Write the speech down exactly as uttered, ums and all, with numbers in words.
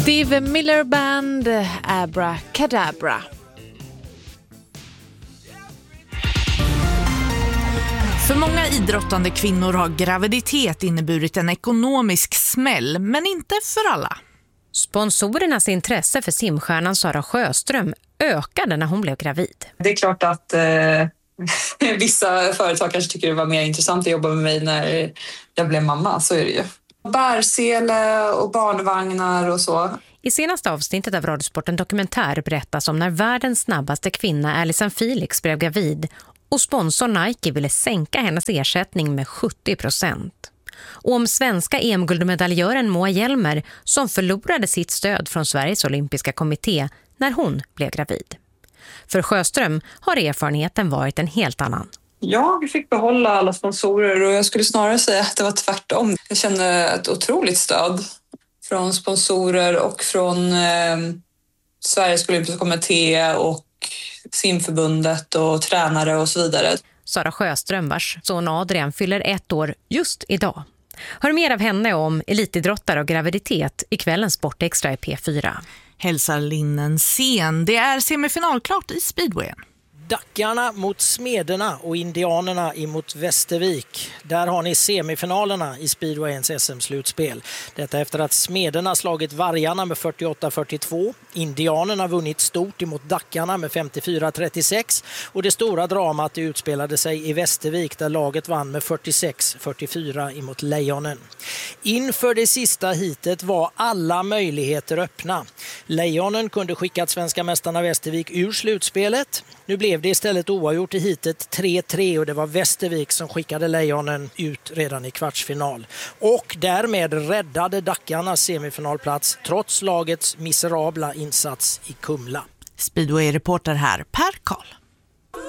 Steve Miller Band, Abracadabra. För många idrottande kvinnor har graviditet inneburit en ekonomisk smäll, men inte för alla. Sponsorernas intresse för simstjärnan Sara Sjöström ökade när hon blev gravid. Det är klart att eh, vissa företag kanske tycker det var mer intressant att jobba med mig när jag blev mamma, så är det ju. Bärsele och barnvagnar och så. I senaste avsnittet av Radiosporten Dokumentär berättas om när världens snabbaste kvinna Alison Felix blev gravid och sponsor Nike ville sänka hennes ersättning med sjuttio procent. Och om svenska E M-guldmedaljören Moa Hjelmer som förlorade sitt stöd från Sveriges olympiska kommitté när hon blev gravid. För Sjöström har erfarenheten varit en helt annan. Jag fick behålla alla sponsorer och jag skulle snarare säga att det var tvärtom. Jag kände ett otroligt stöd från sponsorer och från eh, Sveriges olympiska kommitté och simförbundet och tränare och så vidare. Sara Sjöström, vars son Adrian fyller ett år just idag. Hör mer av henne om elitidrottare och graviditet i kvällens Sportextra i P fyra. Hälsar Linnen Sen. Det är semifinalklart i speedwayen. Dackarna mot Smederna och Indianerna emot Västervik. Där har ni semifinalerna i speedwayens S M-slutspel. Detta efter att Smederna slagit Vargarna med fyrtioåtta fyrtiotvå. Indianerna vunnit stort emot Dackarna med femtiofyra trettiosex. Och det stora dramat utspelade sig i Västervik där laget vann med fyrtiosex fyrtiofyra emot Lejonen. Inför det sista hitet var alla möjligheter öppna. Lejonen kunde skickat svenska mästarna Västervik ur slutspelet. Nu blev det istället oavgjort i hitet tre tre och det var Västervik som skickade Lejonen ut redan i kvartsfinal. Och därmed räddade Dackarnas semifinalplats trots lagets miserabla insats i Kumla. Speedway-reporter här, Per Karl.